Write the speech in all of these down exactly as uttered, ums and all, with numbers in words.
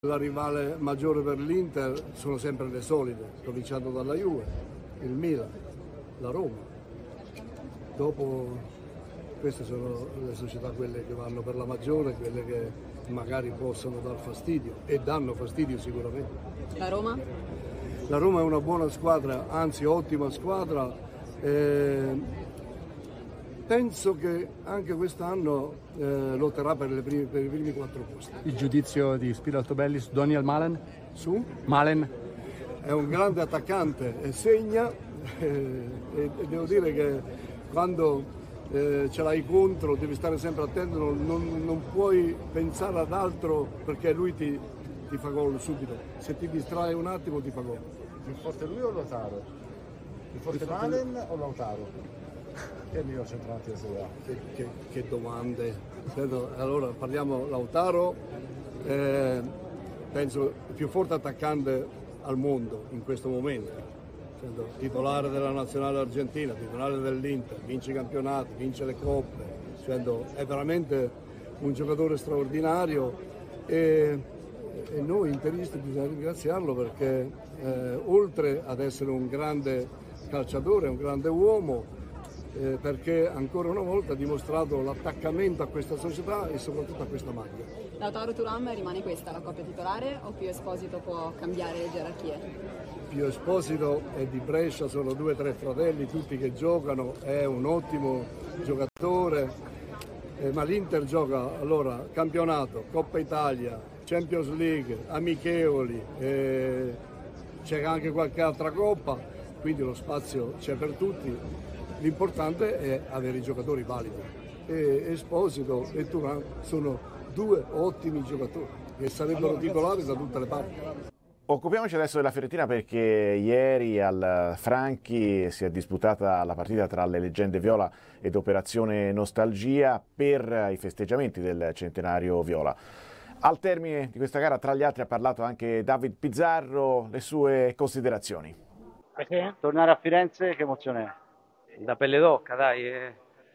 La rivale maggiore per l'Inter sono sempre le solite, cominciando dalla Juve, il Milan, la Roma. Dopo queste sono le società quelle che vanno per la maggiore, quelle che magari possono dar fastidio e danno fastidio sicuramente. La Roma? La Roma è una buona squadra, anzi ottima squadra. Eh, penso che anche quest'anno eh, lotterà per, le prime, per i primi quattro posti. Il giudizio di Spiro Altobelli su Daniel Malen? Su? Malen? È un grande attaccante e segna eh, e, e devo dire che quando eh, ce l'hai contro devi stare sempre attento, non, non puoi pensare ad altro perché lui ti, ti fa gol subito. Se ti distrae un attimo ti fa gol. Più forte lui o Lautaro? Più forte Malen o Lautaro? Che è il mio centravanti da Serie A? Che, che, che domande. Allora parliamo Lautaro, eh, penso il più forte attaccante al mondo in questo momento, sento, titolare della nazionale argentina, titolare dell'Inter, vince i campionati, vince le coppe, sento, è veramente un giocatore straordinario e, e noi interisti bisogna ringraziarlo perché eh, oltre ad essere un grande calciatore, un grande uomo, Eh, perché ancora una volta ha dimostrato l'attaccamento a questa società e soprattutto a questa maglia. Lautaro Thuram rimane questa la coppia titolare o Pio Esposito può cambiare le gerarchie? Pio Esposito è di Brescia, sono due o tre fratelli, tutti che giocano, è un ottimo giocatore, eh, ma l'Inter gioca allora campionato, Coppa Italia, Champions League, amichevoli, eh, c'è anche qualche altra coppa, quindi lo spazio c'è per tutti. L'importante è avere i giocatori validi e Esposito e Thuram sono due ottimi giocatori che sarebbero titolari da tutte le parti. Occupiamoci adesso della Fiorentina perché ieri al Franchi si è disputata la partita tra le leggende viola ed Operazione Nostalgia per i festeggiamenti del centenario viola. Al termine di questa gara, tra gli altri, ha parlato anche David Pizzarro, le sue considerazioni. Perché? Tornare a Firenze che emozione è? Da pelle d'oca, dai. Eh.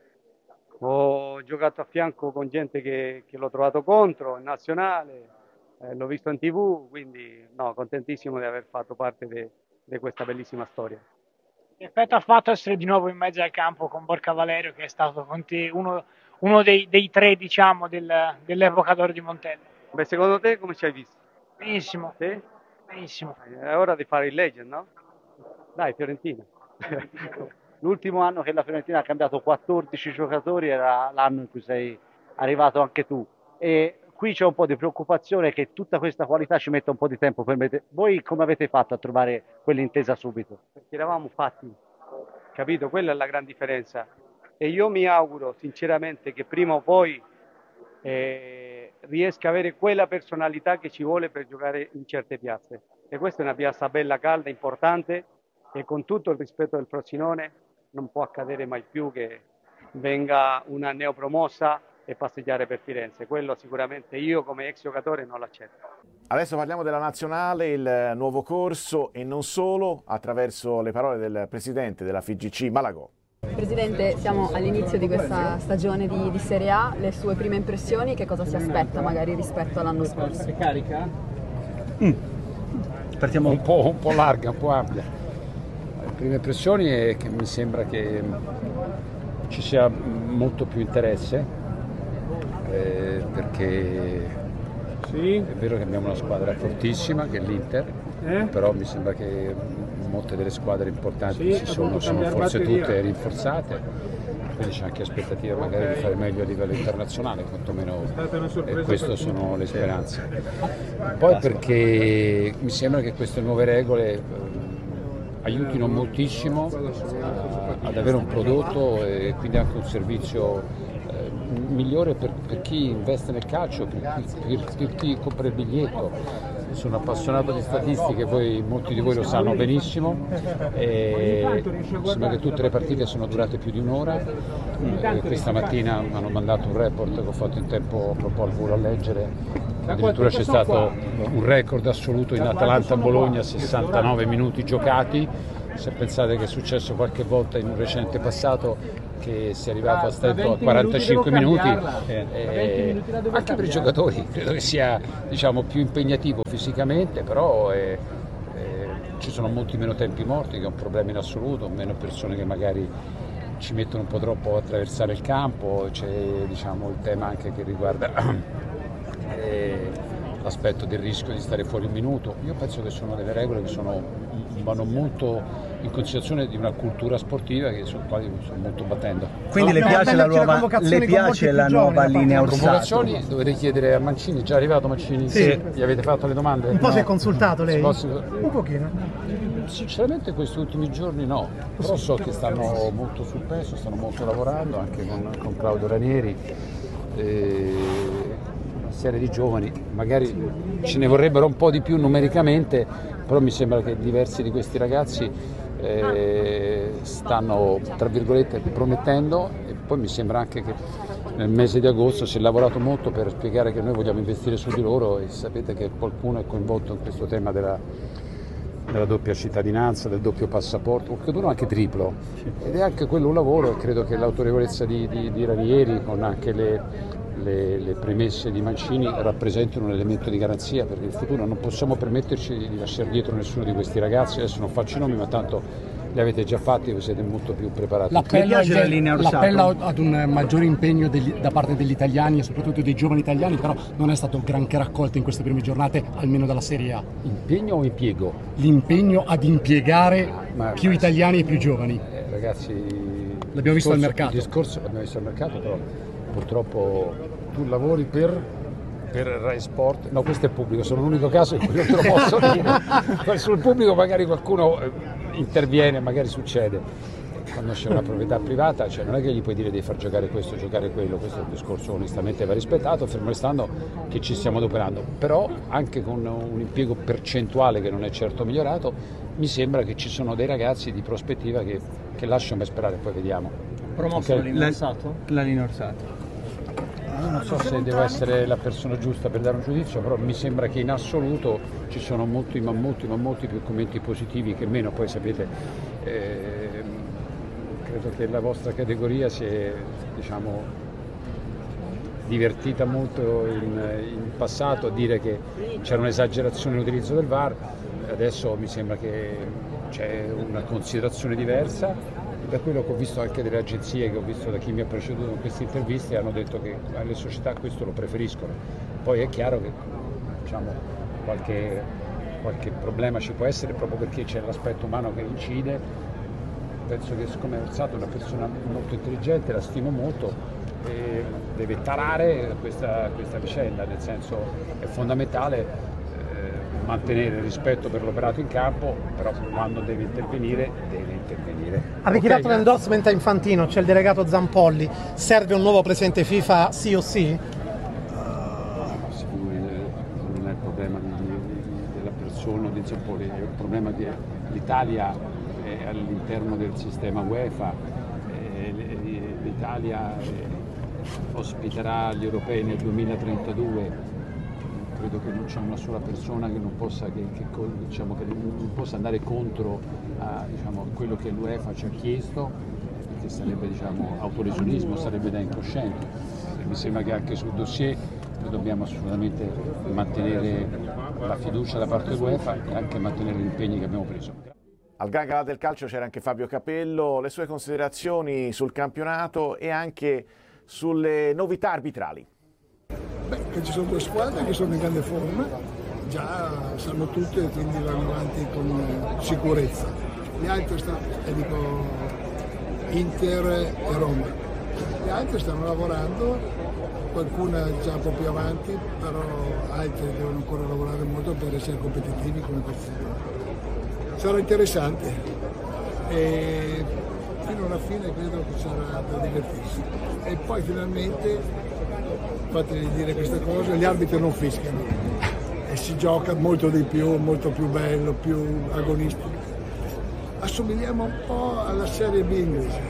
Ho giocato a fianco con gente che, che l'ho trovato contro in nazionale, eh, l'ho visto in tv, quindi no, contentissimo di aver fatto parte di questa bellissima storia. Che effetto ha fatto essere di nuovo in mezzo al campo con Borca Valerio, che è stato con te uno, uno dei, dei tre, diciamo, del, dell'epoca d'oro di Montella? Beh, secondo te come ci hai visto? Benissimo. Sì? Benissimo. È ora di fare il legend, no? Dai, Fiorentina. L'ultimo anno che la Fiorentina ha cambiato quattordici giocatori era l'anno in cui sei arrivato anche tu e qui c'è un po' di preoccupazione che tutta questa qualità ci metta un po' di tempo per mettere. Voi come avete fatto a trovare quell'intesa subito? Perché eravamo fatti, capito? Quella è la gran differenza e io mi auguro sinceramente che prima o poi eh, riesca a avere quella personalità che ci vuole per giocare in certe piazze e questa è una piazza bella, calda, importante e con tutto il rispetto del Frosinone non può accadere mai più che venga una neopromossa e passeggiare per Firenze. Quello sicuramente io come ex giocatore non l'accetto. Adesso parliamo della nazionale, il nuovo corso e non solo, attraverso le parole del presidente della F I G C Malagò. Presidente, siamo all'inizio di questa stagione di, di Serie A, le sue prime impressioni, che cosa si aspetta magari rispetto all'anno scorso? Carica? Mm. Partiamo un po', un po' larga, un po' ampia. Le prime impressioni è che mi sembra che ci sia molto più interesse eh, perché sì. È vero che abbiamo una squadra fortissima che è l'Inter, eh? Però mi sembra che molte delle squadre importanti sì, si sono, sono forse tutte rinforzate, quindi c'è anche aspettativa magari okay. di fare meglio a livello internazionale, quantomeno eh, queste sono le speranze. Poi perché mi sembra che queste nuove regole eh, aiutino moltissimo a, ad avere un prodotto e quindi anche un servizio eh, migliore per, per chi investe nel calcio, per, per, per chi compra il biglietto. Sono appassionato di statistiche, voi, molti di voi lo sanno benissimo, e sembra che tutte le partite sono durate più di un'ora. Eh, questa mattina hanno mandato un report che ho fatto in tempo proprio al volo a leggere. Addirittura c'è stato un record assoluto in Atalanta-Bologna, sessantanove minuti giocati, se pensate che è successo qualche volta in un recente passato che si è arrivato a stento a quarantacinque minuti, eh, eh, anche per i giocatori credo che sia, diciamo, più impegnativo fisicamente, però eh, eh, ci sono molti meno tempi morti, che è un problema in assoluto, meno persone che magari ci mettono un po' troppo a attraversare il campo, c'è, diciamo, il tema anche che riguarda eh, l'aspetto del rischio di stare fuori un minuto. Io penso che sono delle regole che sono, vanno molto in considerazione di una cultura sportiva che su quali sto molto battendo. Quindi le piace la nuova, le piace la nuova linea Orsato? Convocazioni dovete chiedere a Mancini, è già arrivato Mancini? Sì. Gli avete fatto le domande? Un po' no. si è consultato lei? Posso... Un pochino. Sinceramente questi ultimi giorni no, però so che stanno molto sul pezzo, stanno molto lavorando anche con, con Claudio Ranieri, eh, una serie di giovani, magari ce ne vorrebbero un po' di più numericamente, però mi sembra che diversi di questi ragazzi eh, stanno, tra virgolette, promettendo, e poi mi sembra anche che nel mese di agosto si è lavorato molto per spiegare che noi vogliamo investire su di loro, e sapete che qualcuno è coinvolto in questo tema della della doppia cittadinanza, del doppio passaporto, qualcuno anche triplo, ed è anche quello un lavoro, e credo che l'autorevolezza di, di, di Ranieri con anche le, le, le premesse di Mancini rappresentano un elemento di garanzia per il futuro. Non possiamo permetterci di lasciare dietro nessuno di questi ragazzi, adesso non faccio i nomi, ma tanto li avete già fatti, voi siete molto più preparati. L'appello, l'appello ad un maggiore impegno degli, da parte degli italiani e soprattutto dei giovani italiani, però non è stato granché raccolto in queste prime giornate, almeno dalla Serie A. Impegno o impiego? L'impegno ad impiegare ma, più italiani e più giovani. Eh, ragazzi, l'abbiamo visto al mercato. Il discorso l'abbiamo visto al mercato, però purtroppo tu lavori per... per Rai Sport, no, questo è pubblico, sono l'unico caso in cui non te lo posso dire. Sul pubblico magari qualcuno interviene, magari succede. Quando c'è una proprietà privata, cioè non è che gli puoi dire di far giocare questo, giocare quello, questo è un discorso onestamente va rispettato, fermo restando che ci stiamo adoperando, però anche con un impiego percentuale che non è certo migliorato, mi sembra che ci sono dei ragazzi di prospettiva che, che lasciano ben sperare, poi vediamo. Promosso okay. la linea Orsato? La linea Orsato. Non so se devo essere la persona giusta per dare un giudizio, però mi sembra che in assoluto ci sono molti, ma molti, ma molti più commenti positivi che meno. Poi sapete, eh, credo che la vostra categoria si è, diciamo, divertita molto in, in passato a dire che c'era un'esagerazione nell'utilizzo del V A R, adesso mi sembra che c'è una considerazione diversa. Da quello che ho visto anche delle agenzie, che ho visto da chi mi ha preceduto in queste interviste, hanno detto che le società questo lo preferiscono. Poi è chiaro che, diciamo, qualche, qualche problema ci può essere proprio perché c'è l'aspetto umano che incide. Penso che siccome Orsato è una persona molto intelligente, la stimo molto, e deve tarare questa, questa vicenda, nel senso è fondamentale mantenere il rispetto per l'operato in campo, però quando deve intervenire, deve intervenire. Ha ritirato okay. l'endorsement a Infantino, c'è il delegato Zampolli, serve un nuovo presidente FIFA sì o sì? Uh, sì non è il problema di, di, della persona di Zampolli, è il problema che l'Italia è all'interno del sistema UEFA, l'Italia ospiterà gli europei nel duemilatrentadue. Credo che non c'è una sola persona che non possa, che, che, diciamo, che non possa andare contro a, diciamo, quello che l'UEFA ci ha chiesto, che sarebbe, diciamo, autolesionismo, sarebbe da incoscienti. Mi sembra che anche sul dossier noi dobbiamo assolutamente mantenere la fiducia da parte dell'UEFA e anche mantenere gli impegni che abbiamo preso. Al Gran Galà del Calcio c'era anche Fabio Capello, le sue considerazioni sul campionato e anche sulle novità arbitrali. Beh, che ci sono due squadre che sono in grande forma, già sanno tutte e quindi vanno avanti con sicurezza. Gli altri stanno, e dico Inter e Roma, gli altri stanno lavorando, qualcuna è già un po' più avanti, però altri devono ancora lavorare molto per essere competitivi come questi. Sarà interessante e fino alla fine credo che sarà da divertirsi. E poi finalmente, fatemi dire queste cose, gli arbitri non fischiano e si gioca molto di più, molto più bello, più agonistico. Assomigliamo un po' alla Serie B inglese.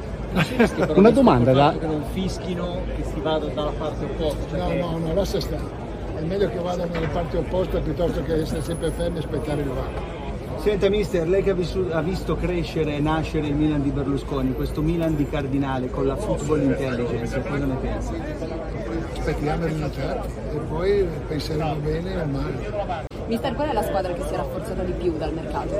Una domanda da... che non fischino, che si vada dalla parte opposta. No, no, no, lascia stare. È meglio che vadano dalle parti opposte piuttosto che essere sempre fermi e aspettare il V A R. Senta mister, lei che ha, vissuto, ha visto crescere e nascere il Milan di Berlusconi, questo Milan di Cardinale con la football intelligence, cosa ne pensa? Aspettiamo il risultato e poi penseremo bene o male. Mister, qual è la squadra che si è rafforzata di più dal mercato?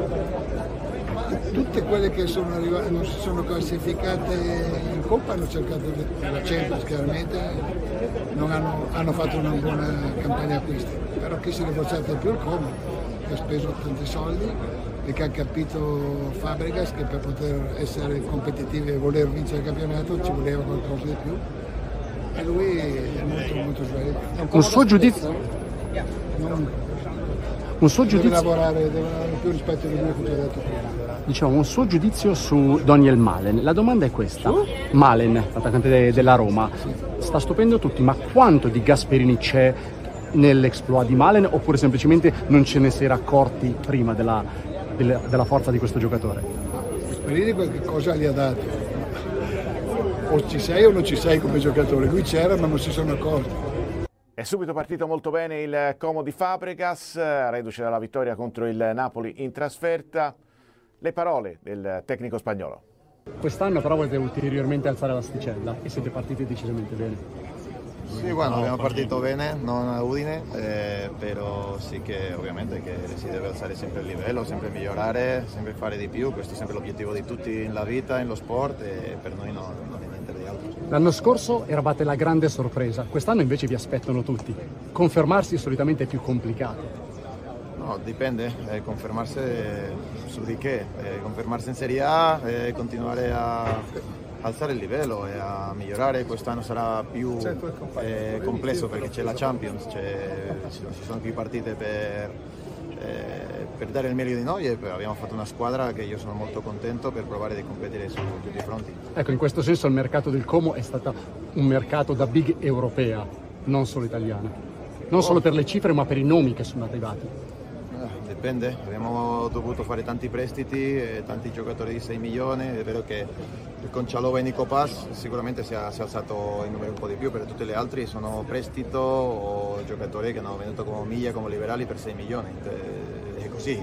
Tutte quelle che sono arrivate, non si sono classificate in Coppa hanno cercato di, la Champions chiaramente, non hanno, hanno fatto una buona campagna acquisti, però chi si è rafforzato di più il Como, che ha speso tanti soldi e che ha capito Fabregas che per poter essere competitivi e voler vincere il campionato ci voleva qualcosa di più e lui è molto molto sbagliato. Un suo giudizio? Non, un suo deve giudizio? lavorare, deve avere più rispetto di quello che ti ho detto prima. Diciamo un suo giudizio su Daniel Malen. La domanda è questa: su? Malen, attaccante de- della Roma, sì. Sta stupendo tutti, ma quanto di Gasperini c'è nell'exploit di Malen oppure semplicemente non ce ne si era accorti prima della, della, della forza di questo giocatore? Gasperini qualche cosa gli ha dato, o ci sei o non ci sei come giocatore, lui c'era ma non si sono accorti. È subito partito molto bene il Como di Fabregas, reduce dalla vittoria contro il Napoli in trasferta. Le parole del tecnico spagnolo. Quest'anno però volete ulteriormente alzare l'asticella e siete partiti decisamente bene. Sì, bueno, abbiamo partito bene, non a Udine, eh, però sì che ovviamente che si deve alzare sempre il livello, sempre migliorare, sempre fare di più, questo è sempre l'obiettivo di tutti nella vita, nello sport e per noi no, non è niente di altro. L'anno scorso eravate la grande sorpresa, quest'anno invece vi aspettano tutti. Confermarsi solitamente è più complicato. No, dipende, eh, confermarsi su di che, eh, confermarsi in Serie A e eh, continuare a alzare il livello e a migliorare. Quest'anno sarà più eh, complesso perché c'è la Champions, c'è, ci sono più partite per, eh, per dare il meglio di noi e abbiamo fatto una squadra che io sono molto contento per provare di competere su tutti i fronti. Ecco, in questo senso il mercato del Como è stato un mercato da big europea, non solo italiana, non oh. solo per le cifre ma per i nomi che sono arrivati. Dipende, abbiamo dovuto fare tanti prestiti, e tanti giocatori di sei milioni, è vero che con Chalova e Nico Paz sicuramente si è, si è alzato il numero un po' di più, per tutti gli altri sono prestito o giocatori che hanno venuto come Miglia, come liberali per sei milioni, è così,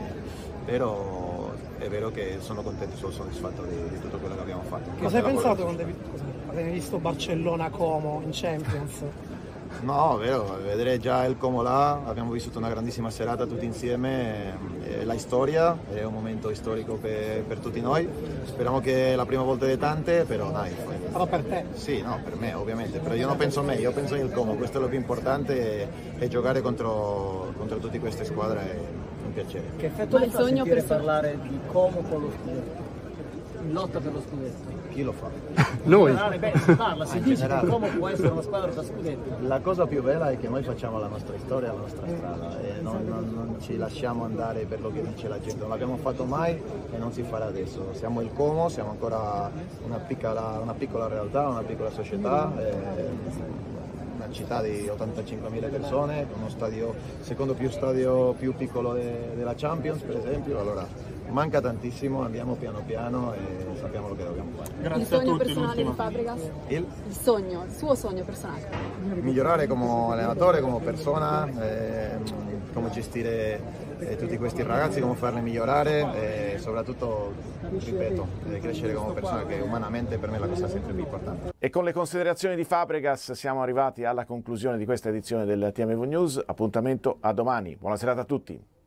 però è vero che sono contento e sono soddisfatto di, di tutto quello che abbiamo fatto. Cosa hai pensato quando hai visto Barcellona-Como in Champions? No, vero, vedere già il Como là, abbiamo vissuto una grandissima serata tutti insieme, è la storia, è un momento storico per, per tutti noi, speriamo che è la prima volta di tante, però dai. Però per te? Sì, no, per me ovviamente, però io non penso a me, io penso al Como, questo è lo più importante e giocare contro, contro tutte queste squadre è un piacere. Che effetto le fa sentire parlare di Como con lo scudetto? In lotta per lo scudetto? Chi lo fa? Noi. Beh, si parla, si dice che Como può essere una squadra da scudetto. La cosa più bella è che noi facciamo la nostra storia, la nostra strada e non, non, non ci lasciamo andare per lo che dice la gente, non l'abbiamo fatto mai e non si farà adesso. Siamo il Como, siamo ancora una piccola, una piccola realtà, una piccola società, una città di ottantacinquemila persone, uno stadio, secondo più stadio più piccolo de, della Champions per esempio, allora manca tantissimo, andiamo piano piano e sappiamo lo che dobbiamo fare. Grazie il sogno personale di Fabregas? Il? il sogno, il suo sogno personale? Migliorare come allenatore, come persona, eh, come gestire eh, tutti questi ragazzi, come farli migliorare e soprattutto, ripeto, eh, crescere come persona, che umanamente per me è la cosa sempre più importante. E con le considerazioni di Fabregas siamo arrivati alla conclusione di questa edizione del T M V News. Appuntamento a domani. Buona serata a tutti.